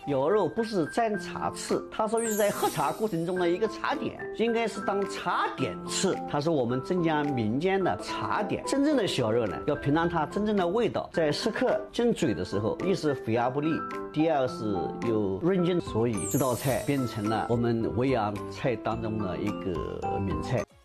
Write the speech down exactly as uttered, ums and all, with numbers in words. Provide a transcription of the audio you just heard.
小肉不是蘸茶吃，它属于是在喝茶过程中的一个茶点，应该是当茶点吃。它是我们镇江民间的茶点。真正的小肉呢，要品尝它真正的味道，在食客进嘴的时候，一是肥而不腻，第二是有润劲，所以这道菜变成了我们维扬菜当中的一个名菜。